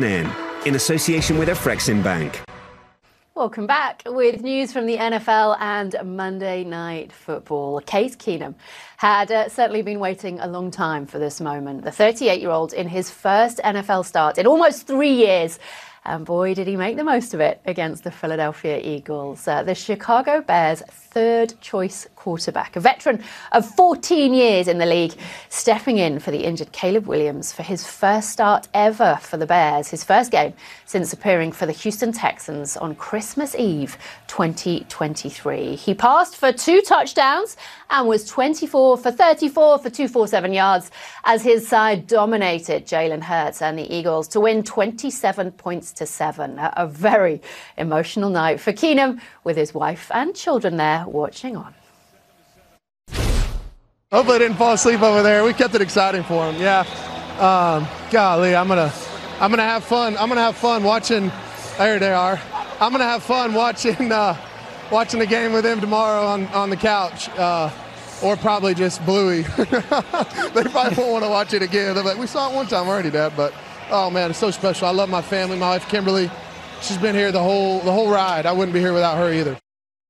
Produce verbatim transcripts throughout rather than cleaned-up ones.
In, in association with Afrexim Bank. Welcome back with news from the N F L and Monday Night Football. Case Keenum had uh, certainly been waiting a long time for this moment. The thirty-eight-year-old in his first N F L start in almost three years. And boy, did he make the most of it against the Philadelphia Eagles. Uh, the Chicago Bears' third-choice quarterback, a veteran of fourteen years in the league, stepping in for the injured Caleb Williams for his first start ever for the Bears, his first game since appearing for the Houston Texans on Christmas Eve twenty twenty-three. He passed for two touchdowns and was twenty-four for thirty-four for two hundred forty-seven yards as his side dominated Jalen Hurts and the Eagles to win twenty-seven points to seven. A very emotional night for Keenum with his wife and children there watching on. Hopefully I didn't fall asleep over there. We kept it exciting for him. Yeah. Um, golly, I'm gonna, I'm gonna have fun. I'm gonna have fun watching. There they are. I'm gonna have fun watching, uh, watching the game with him tomorrow on on the couch, uh, or probably just Bluey. They probably won't want to watch it again. They're like, we saw it one time already, Dad. But oh man, it's so special. I love my family. My wife Kimberly. She's been here the whole the whole ride. I wouldn't be here without her either.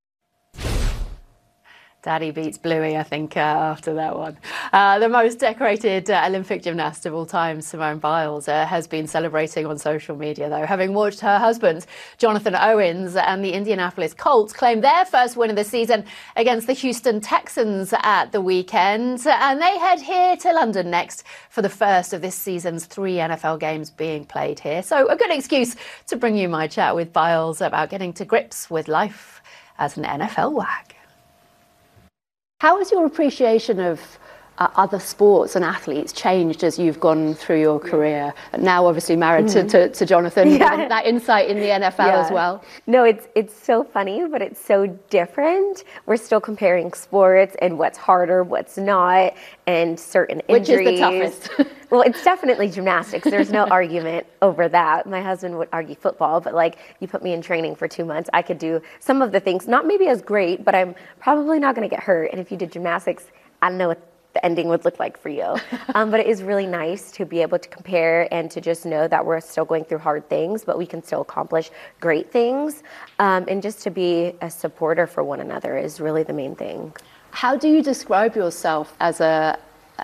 Daddy beats Bluey, I think, uh, after that one. Uh, the most decorated uh, Olympic gymnast of all time, Simone Biles, uh, has been celebrating on social media, though, having watched her husband, Jonathan Owens, and the Indianapolis Colts claim their first win of the season against the Houston Texans at the weekend. And they head here to London next for the first of this season's three N F L games being played here. So a good excuse to bring you my chat with Biles about getting to grips with life as an N F L wag. How has your appreciation of uh, other sports and athletes changed as you've gone through your career? Now, obviously married mm-hmm. to, to, to Jonathan, yeah. that insight in the N F L yeah. as well. No, it's it's so funny, but it's so different. We're still comparing sports and what's harder, what's not, and certain injuries. Which is the toughest? Well, it's definitely gymnastics. There's no argument over that. My husband would argue football, but like you put me in training for two months, I could do some of the things, not maybe as great, but I'm probably not going to get hurt. And if you did gymnastics, I don't know what the ending would look like for you. Um, but it is really nice to be able to compare and to just know that we're still going through hard things, but we can still accomplish great things. Um, and just to be a supporter for one another is really the main thing. How do you describe yourself as a